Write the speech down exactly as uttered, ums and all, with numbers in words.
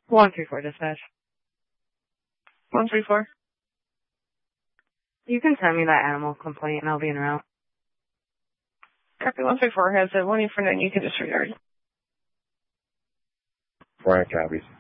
One three four dispatch. One three four. You can send me that animal complaint and I'll be en route. Copy. One three four has a one eight four nine. You can disregard. Four copies.